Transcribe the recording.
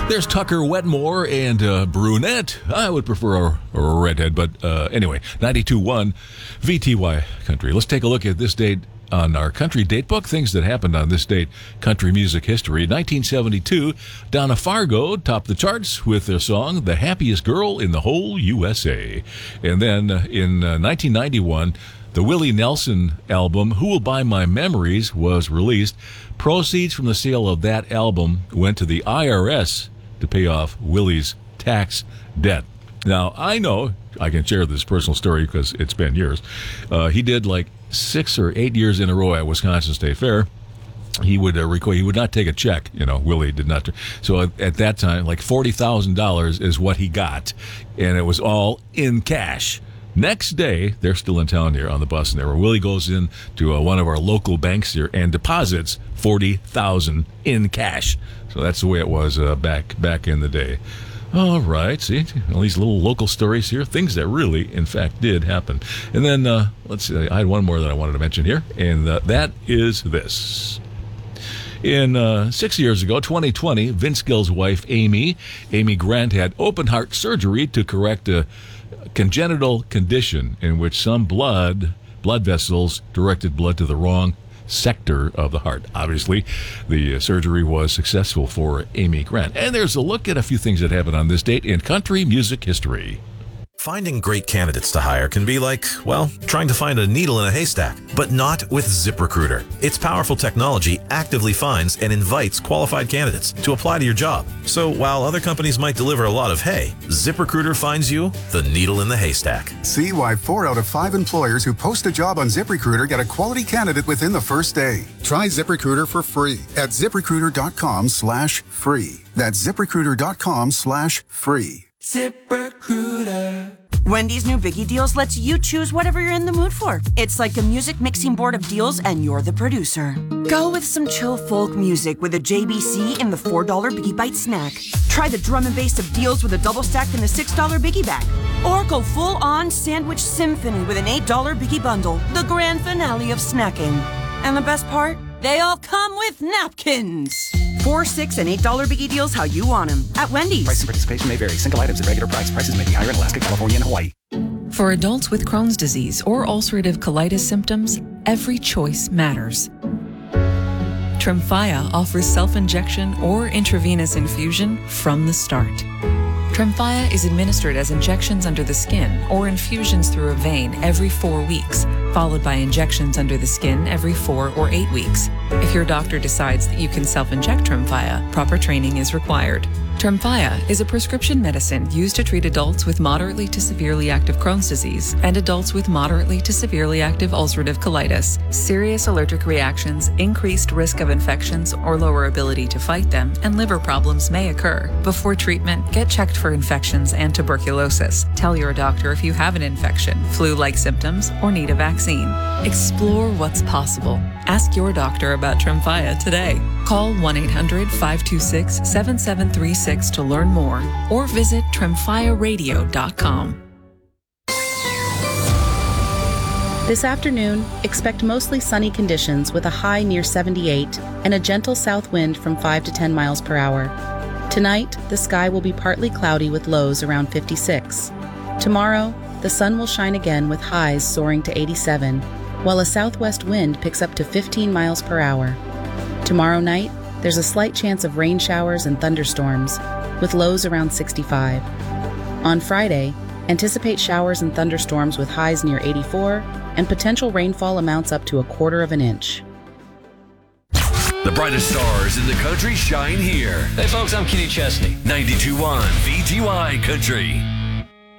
There's Tucker Wetmore and Brunette. I would prefer a redhead, but anyway, 92.1 VTY Country. Let's take a look at this date on our country date book, things that happened on this date, country music history. 1972, Donna Fargo topped the charts with their song, The Happiest Girl in the Whole USA. And then in 1991, the Willie Nelson album, Who Will Buy My Memories, was released. Proceeds from the sale of that album went to the IRS to pay off Willie's tax debt. Now, I know I can share this personal story because it's been years. He did like 6 or 8 years in a row at Wisconsin State Fair. He would he would not take a check. Willie did not. So at that time, like $40,000 is what he got, and it was all in cash. Next day, they're still in town here on the bus, and there, Willie goes in to one of our local banks here and deposits $40,000 in cash. So that's the way it was back in the day. All right, see, all these little local stories here, things that really, in fact, did happen. And then, let's see, I had one more that I wanted to mention here, and that is this. In 6 years ago, 2020, Vince Gill's wife, Amy Grant, had open heart surgery to correct a congenital condition in which some blood vessels directed blood to the wrong sector of the heart. Obviously, the surgery was successful for Amy Grant. And there's a look at a few things that happened on this date in country music history. Finding great candidates to hire can be like, well, trying to find a needle in a haystack, but not with ZipRecruiter. Its powerful technology actively finds and invites qualified candidates to apply to your job. So while other companies might deliver a lot of hay, ZipRecruiter finds you the needle in the haystack. See why 4 out of 5 employers who post a job on ZipRecruiter get a quality candidate within the first day. Try ZipRecruiter for free at ZipRecruiter.com/free. That's ZipRecruiter.com/free. ZipRecruiter. Wendy's new Biggie Deals lets you choose whatever you're in the mood for. It's like a music mixing board of deals, and you're the producer. Go with some chill folk music with a JBC in the $4 Biggie Bite snack. Try the drum and bass of deals with a double stack in the $6 Biggie Bag. Or go full-on sandwich symphony with an $8 Biggie Bundle, the grand finale of snacking. And the best part? They all come with napkins. $4, $6, and $8 Biggie Deals how you want them at Wendy's. Price and participation may vary. Single items at regular price. Prices may be higher in Alaska, California, and Hawaii. For adults with Crohn's disease or ulcerative colitis symptoms, every choice matters. Tremfya offers self-injection or intravenous infusion from the start. Tremfya is administered as injections under the skin or infusions through a vein every 4 weeks, followed by injections under the skin every 4 or 8 weeks. If your doctor decides that you can self-inject Tremfya, proper training is required. Tremfya is a prescription medicine used to treat adults with moderately to severely active Crohn's disease and adults with moderately to severely active ulcerative colitis. Serious allergic reactions, increased risk of infections or lower ability to fight them, and liver problems may occur. Before treatment, get checked for infections and tuberculosis. Tell your doctor if you have an infection, flu-like symptoms, or need a vaccine. Explore what's possible. Ask your doctor about Tremfya today. Call 1-800-526-7736 to learn more, or visit tremfyaradio.com. This afternoon, expect mostly sunny conditions with a high near 78 and a gentle south wind from 5 to 10 miles per hour. Tonight, the sky will be partly cloudy with lows around 56. Tomorrow, the sun will shine again with highs soaring to 87, while a southwest wind picks up to 15 miles per hour. Tomorrow night, there's a slight chance of rain showers and thunderstorms, with lows around 65. On Friday, anticipate showers and thunderstorms with highs near 84 and potential rainfall amounts up to 1/4 inch. The brightest stars in the country shine here. Hey folks, I'm Kenny Chesney. 92.1 VTY Country.